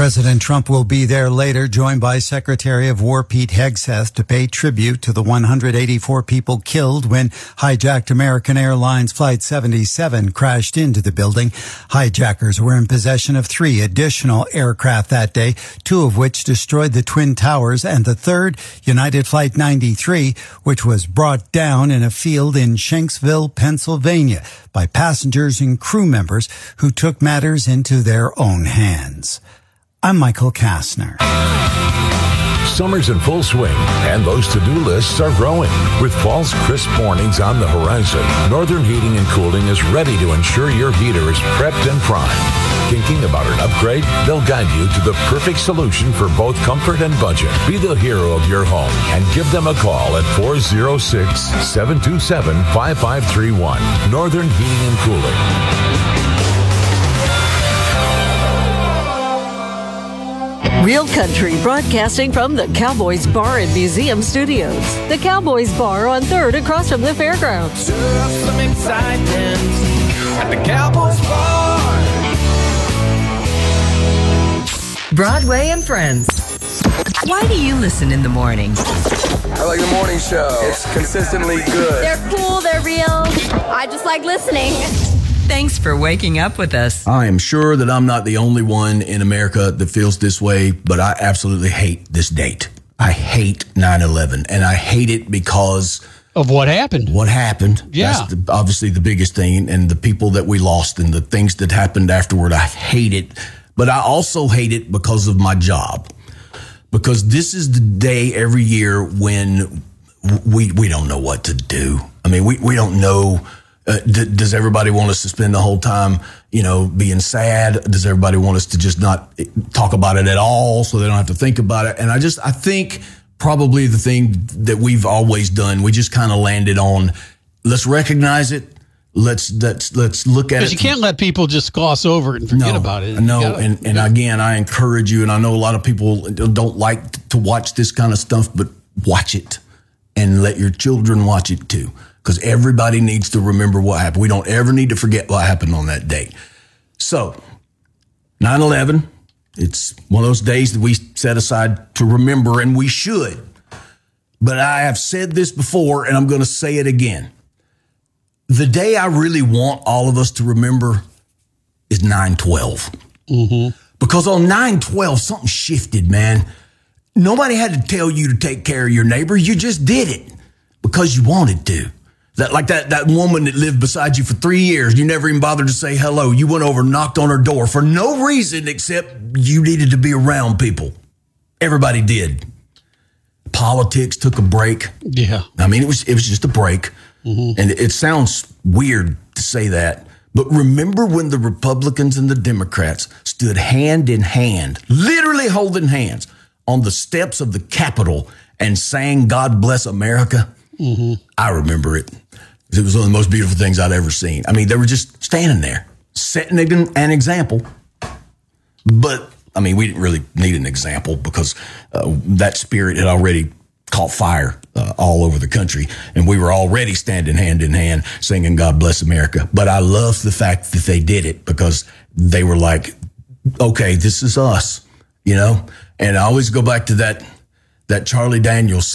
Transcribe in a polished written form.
President Trump will be there later, joined by Secretary of War Pete Hegseth to pay tribute to the 184 people killed when hijacked American Airlines Flight 77 crashed into the building. Hijackers were in possession of 3 additional aircraft that day, 2 of which destroyed the Twin Towers, and the third, United Flight 93, which was brought down in a field in Shanksville, Pennsylvania, by passengers and crew members who took matters into their own hands. I'm Michael Kastner. Summer's in full swing, and those to-do lists are growing. With fall's crisp mornings on the horizon, Northern Heating and Cooling is ready to ensure your heater is prepped and primed. Thinking about an upgrade? They'll guide you to the perfect solution for both comfort and budget. Be the hero of your home and give them a call at 406-727-5531. Northern Heating and Cooling. Real Country, broadcasting from the Cowboys Bar and Museum Studios. The Cowboys Bar on 3rd across from the fairgrounds. Just some excitement at the Cowboys Bar. Broadway and Friends. Why do you listen in the morning? I like the morning show. It's consistently good. They're cool, they're real. I just like listening. Thanks for waking up with us. I am sure that I'm not the only one in America that feels this way, but I absolutely hate this date. I hate 9/11, and I hate it because of what happened. What happened. Yeah. That's obviously the biggest thing, and the people that we lost and the things that happened afterward. I hate it, but I also hate it because of my job. Because this is the day every year when we don't know what to do. I mean, we don't know. Does everybody want us to spend the whole time, being sad? Does everybody want us to just not talk about it at all so they don't have to think about it? And I think probably the thing that we've always done, we just kind of landed on, let's recognize it. Let's look at it. Because you can't let people just gloss over it and forget about it. No, and again, I encourage you, and I know a lot of people don't like to watch this kind of stuff, but watch it and let your children watch it too. Because everybody needs to remember what happened. We don't ever need to forget what happened on that day. So, 9/11, it's one of those days that we set aside to remember, and we should. But I have said this before, and I'm going to say it again. The day I really want all of us to remember is 9/12. Mm-hmm. Because on 9/12, something shifted, man. Nobody had to tell you to take care of your neighbor. You just did it because you wanted to. That woman that lived beside you for 3 years, you never even bothered to say hello. You went over and knocked on her door for no reason except you needed to be around people. Everybody did. Politics took a break. Yeah. I mean, it was just a break. Mm-hmm. And it sounds weird to say that. But remember when the Republicans and the Democrats stood hand in hand, literally holding hands, on the steps of the Capitol and sang God Bless America? Mm-hmm. I remember it. It was one of the most beautiful things I'd ever seen. I mean, they were just standing there, setting an example. But, I mean, we didn't really need an example because that spirit had already caught fire all over the country. And we were already standing hand in hand singing God Bless America. But I love the fact that they did it because they were like, okay, this is us, And I always go back to that Charlie Daniels